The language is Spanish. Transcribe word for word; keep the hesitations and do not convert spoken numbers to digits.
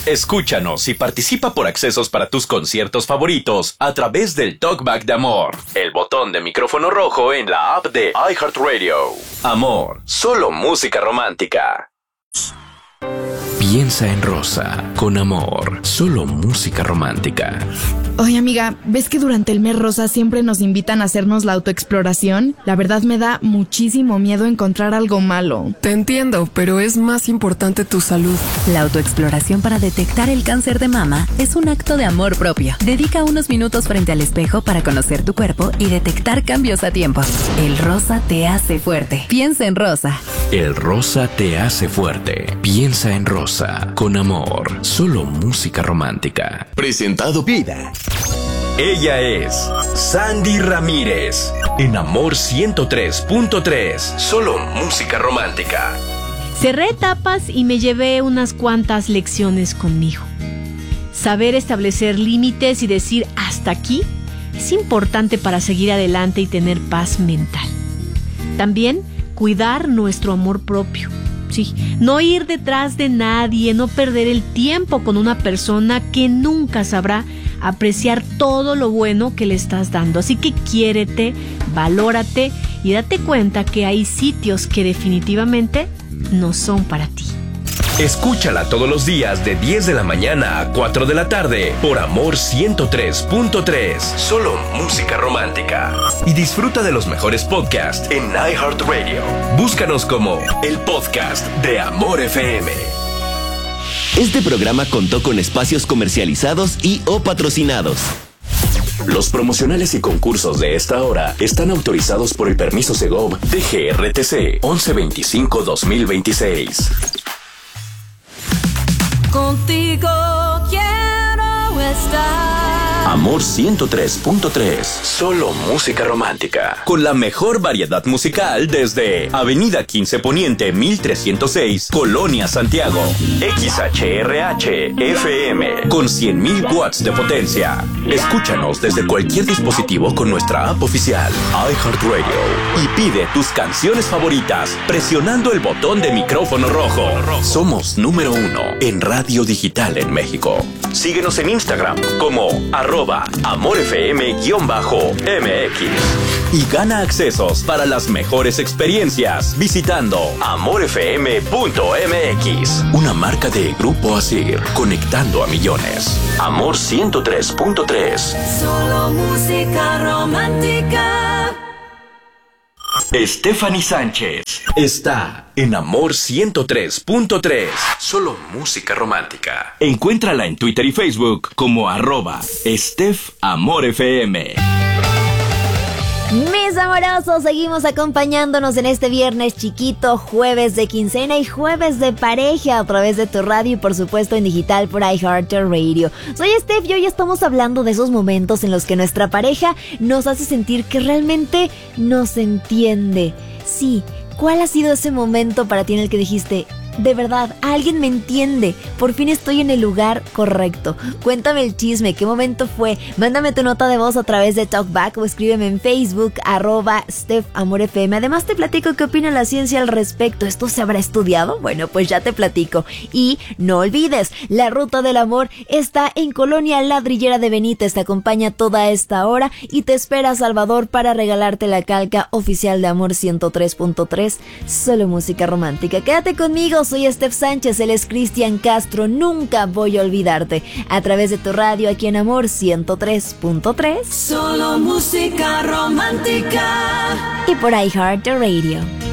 Escúchanos y participa por accesos para tus conciertos favoritos a través del Talkback de Amor, el botón de micrófono rojo en la app de iHeartRadio. Amor, solo música romántica. Piensa en Rosa, con Amor, solo música romántica. Oye, amiga, ¿ves que durante el mes rosa siempre nos invitan a hacernos la autoexploración? La verdad me da muchísimo miedo encontrar algo malo. Te entiendo, pero es más importante tu salud. La autoexploración para detectar el cáncer de mama es un acto de amor propio. Dedica unos minutos frente al espejo para conocer tu cuerpo y detectar cambios a tiempo. El rosa te hace fuerte. Piensa en Rosa. El rosa te hace fuerte. Piensa en Rosa, con Amor, solo música romántica. Presentado Vida. Ella es Sandy Ramírez, en Amor ciento tres punto tres, solo música romántica. Cerré etapas y me llevé unas cuantas lecciones conmigo. Saber establecer límites y decir hasta aquí es importante para seguir adelante y tener paz mental. También cuidar nuestro amor propio. Sí, no ir detrás de nadie, no perder el tiempo con una persona que nunca sabrá apreciar todo lo bueno que le estás dando. Así que quiérete, valórate y date cuenta que hay sitios que definitivamente no son para ti. Escúchala todos los días de diez de la mañana a cuatro de la tarde por Amor ciento tres punto tres, solo música romántica. Y disfruta de los mejores podcasts en iHeartRadio. Búscanos como el podcast de Amor F M. Este programa contó con espacios comercializados y o patrocinados. Los promocionales y concursos de esta hora están autorizados por el permiso Segov de G R T C once veinticinco dos mil veintiséis. Contigo quiero estar. Amor ciento tres punto tres, solo música romántica. Con la mejor variedad musical desde Avenida quince Poniente mil trescientos seis, Colonia Santiago. X H R H F M con cien mil watts de potencia. Escúchanos desde cualquier dispositivo con nuestra app oficial iHeartRadio y pide tus canciones favoritas presionando el botón de micrófono rojo. Somos número uno en radio digital en México. Síguenos en Instagram como arroba amorfm-mx y gana accesos para las mejores experiencias visitando amorfm punto m x. Una marca de Grupo Asir, conectando a millones. Amor ciento tres punto tres. Solo música romántica. Stephanie Sánchez está en Amor ciento tres punto tres, solo música romántica. Encuéntrala en Twitter y Facebook como arroba Steph Amor F M. Mis amorosos, seguimos acompañándonos en este viernes chiquito, jueves de quincena y jueves de pareja a través de tu radio y por supuesto en digital por iHeartRadio. Soy Steph y hoy estamos hablando de esos momentos en los que nuestra pareja nos hace sentir que realmente nos entiende. Sí, ¿cuál ha sido ese momento para ti en el que dijiste, de verdad, alguien me entiende, por fin estoy en el lugar correcto? Cuéntame el chisme, ¿qué momento fue? Mándame tu nota de voz a través de Talkback o escríbeme en Facebook, arroba Steph Amor F M. Además te platico qué opina la ciencia al respecto. ¿Esto se habrá estudiado? Bueno, pues ya te platico. Y no olvides, la Ruta del Amor está en Colonia Ladrillera de Benítez. Te acompaña toda esta hora y te espera Salvador para regalarte la calca oficial de Amor ciento tres punto tres, solo música romántica. Quédate conmigo. Soy Steph Sánchez, él es Cristian Castro. Nunca voy a olvidarte. A través de tu radio aquí en Amor ciento tres punto tres. Solo música romántica. Y por iHeartRadio.